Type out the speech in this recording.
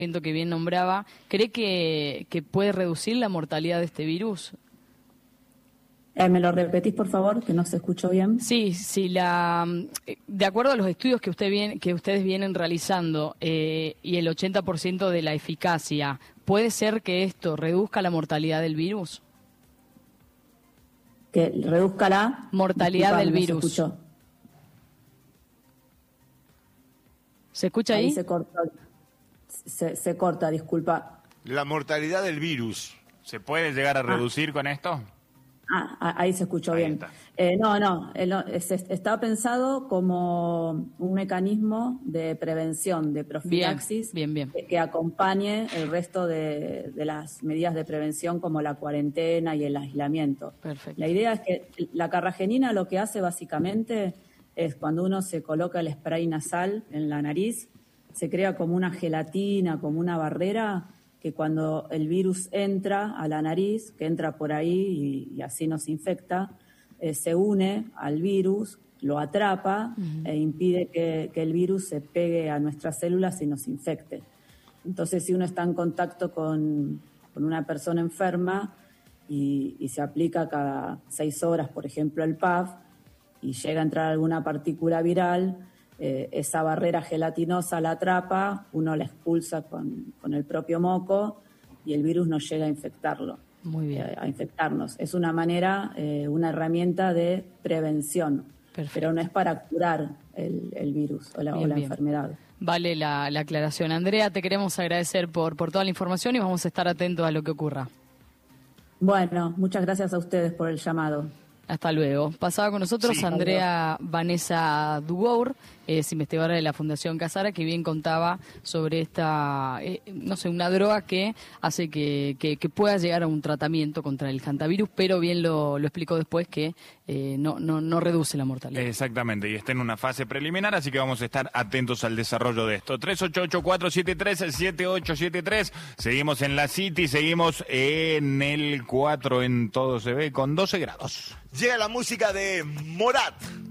que bien nombraba, ¿cree que puede reducir la mortalidad de este virus? ¿Me lo repetís, por favor, que no se escuchó bien? Sí, de acuerdo a los estudios que ustedes vienen realizando y el 80% de la eficacia, ¿puede ser que esto reduzca la mortalidad del virus? Que reduzca la mortalidad del virus. ¿Se escucha ahí? Ahí se corta, disculpa. La mortalidad del virus, ¿se puede llegar a reducir con esto? Ahí se escuchó bien. Está pensado como un mecanismo de prevención, de profilaxis, bien. Que acompañe el resto de las medidas de prevención como la cuarentena y el aislamiento. Perfecto. La idea es que la carragenina lo que hace básicamente es cuando uno se coloca el spray nasal en la nariz, se crea como una gelatina, como una barrera que cuando el virus entra a la nariz, que entra por ahí y así nos infecta, se une al virus, lo atrapa e impide que el virus se pegue a nuestras células y nos infecte. Entonces, si uno está en contacto con una persona enferma y se aplica cada 6 horas, por ejemplo, el PAF, y llega a entrar alguna partícula viral, esa barrera gelatinosa la atrapa, uno la expulsa con el propio moco y el virus no llega a infectarlo. Muy bien. A infectarnos. Es una manera, una herramienta de prevención. Perfecto. Pero no es para curar el virus o la enfermedad. Vale la aclaración. Andrea, te queremos agradecer por toda la información y vamos a estar atentos a lo que ocurra. Bueno, muchas gracias a ustedes por el llamado. Hasta luego. Pasaba con nosotros Andrea Vanessa Dubour, es investigadora de la Fundación Casara, que bien contaba sobre esta, una droga que hace que pueda llegar a un tratamiento contra el hantavirus, pero bien lo explicó después que no reduce la mortalidad. Exactamente, y está en una fase preliminar, así que vamos a estar atentos al desarrollo de esto. 388-473-7873, seguimos en la City, seguimos en el 4 en Todo se ve con 12 grados. Llega la música de Morat.